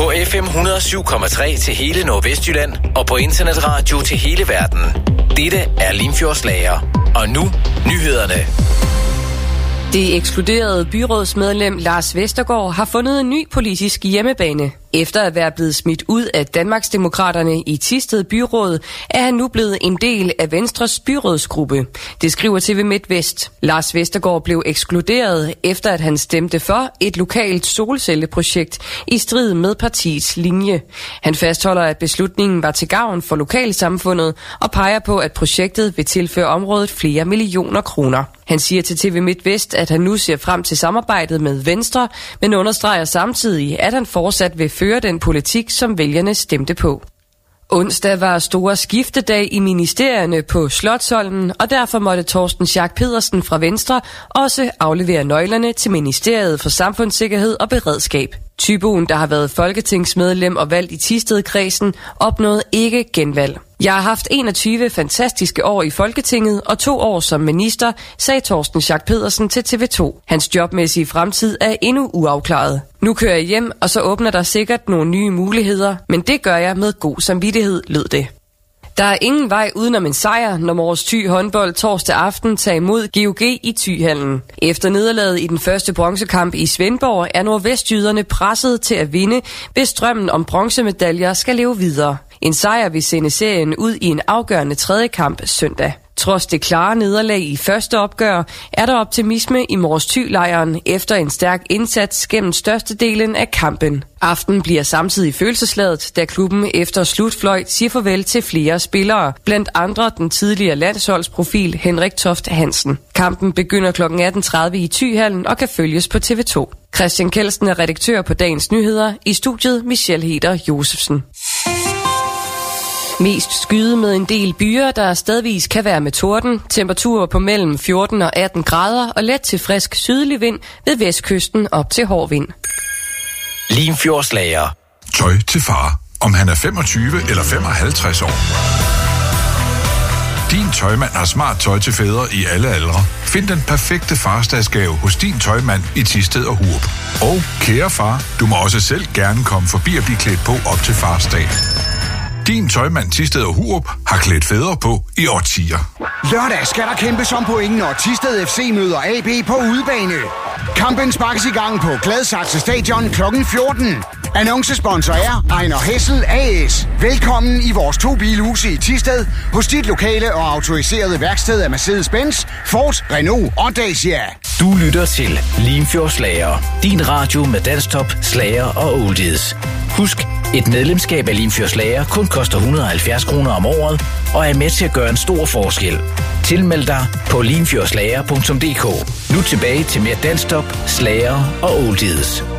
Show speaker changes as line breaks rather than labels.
På FM 107,3 til hele Nordvestjylland og på internetradio til hele verden. Dette er Limfjordslager. Og nu nyhederne.
Det ekskluderede byrådsmedlem Lars Vestergaard har fundet en ny politisk hjemmebane. Efter at være blevet smidt ud af Danmarksdemokraterne i Thisted Byråd, er han nu blevet en del af Venstres byrådsgruppe. Det skriver TV MidtVest. Lars Vestergaard blev ekskluderet, efter at han stemte for et lokalt solcelleprojekt i strid med partiets linje. Han fastholder, at beslutningen var til gavn for lokalsamfundet og peger på, at projektet vil tilføre området flere millioner kroner. Han siger til TV MidtVest, at han nu ser frem til samarbejdet med Venstre, men understreger samtidig, at han fortsat vil føre den politik, som vælgerne stemte på. Onsdag var store skiftedag i ministerierne på Slotsholmen, og derfor måtte Torsten Schack Pedersen fra Venstre også aflevere nøglerne til Ministeriet for Samfundssikkerhed og Beredskab. Tyboen, der har været folketingsmedlem og valgt i Thisted-kredsen, opnåede ikke genvalg. Jeg har haft 21 fantastiske år i Folketinget og 2 år som minister, sagde Torsten Schack Pedersen til TV2. Hans jobmæssige fremtid er endnu uafklaret. Nu kører jeg hjem, og så åbner der sikkert nogle nye muligheder, men det gør jeg med god samvittighed, lød det. Der er ingen vej udenom en sejr, når Mors Thy håndbold torsdag aften tager imod GOG i Thyhallen. Efter nederlaget i den første bronzekamp i Svendborg er nordvestjyderne presset til at vinde, hvis drømmen om bronzemedaljer skal leve videre. En sejr vil sende serien ud i en afgørende tredje kamp søndag. Trods det klare nederlag i første opgør, er der optimisme i Mors Thy-lejren efter en stærk indsats gennem størstedelen af kampen. Aften bliver samtidig følelsesladet, da klubben efter slutfløjt siger farvel til flere spillere, blandt andre den tidligere landsholdsprofil Henrik Toft Hansen. Kampen begynder kl. 18.30 i Thyhallen og kan følges på TV2. Christian Kelsen er redaktør på Dagens Nyheder, i studiet Michelle Heder Josefsen. Mest skyde med en del byer, der stedvis kan være med torden. Temperaturer på mellem 14 og 18 grader og let til frisk sydlig vind ved vestkysten op til hård vind.
Limfjordslager.
Tøj til far, om han er 25 eller 55 år. Din tøjmand har smart tøj til fædre i alle aldre. Find den perfekte farsdagsgave hos din tøjmand i Thisted og Hurup. Og kære far, du må også selv gerne komme forbi og blive klædt på op til farsdag. Din tøjmand Thisted og Hurup har klædt fædre på i årtier.
Lørdag skal der kæmpes om point, når Thisted FC møder AB på udebane. Kampen sparkes i gang på Gladsaxe Stadion kl. 14. Annoncesponsor er Ejner Hessel AS. Velkommen i vores 2 bilhuse i Thisted, hos dit lokale og autoriserede værksted af Mercedes-Benz, Ford, Renault og Dacia.
Du lytter til Limfjordslager. Din radio med dansktop, slager og oldies. Husk, et medlemskab af Limfjordslager kun koster 170 kroner om året og er med til at gøre en stor forskel. Tilmeld dig på limfjordslager.dk. Nu tilbage til mere dansktop, slager og oldies.